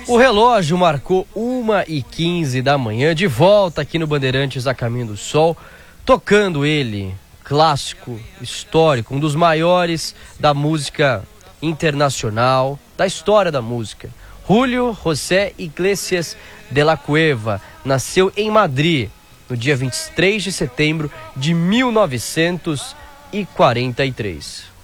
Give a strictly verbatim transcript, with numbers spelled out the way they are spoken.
O relógio marcou uma e quinze da manhã, de volta aqui no Bandeirantes a Caminho do Sol, tocando ele, clássico, histórico, um dos maiores da música internacional, da história da música. Julio José Iglesias de la Cueva nasceu em Madrid no dia vinte e três de setembro de mil novecentos e quarenta e três.